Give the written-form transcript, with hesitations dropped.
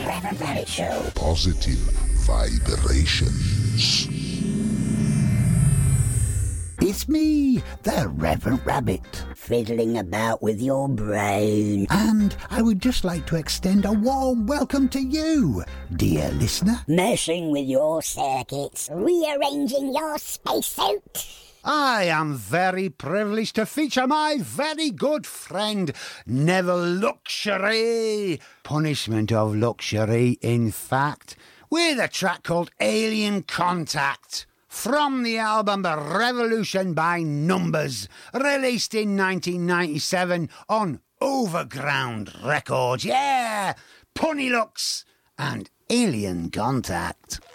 Reverend Rabbit Show. Positive vibrations. It's me, the Reverend Rabbit. Fiddling about with your brain. And I would just like to extend a warm welcome to you, dear listener. Messing with your circuits, rearranging your spacesuit. I am very privileged to feature my very good friend, Neville Luxury. Punishment of Luxury, in fact, with a track called Alien Contact. From the album Revolution by Numbers, released in 1997 on Overground Records. Yeah, Punny Lux and Alien Contact.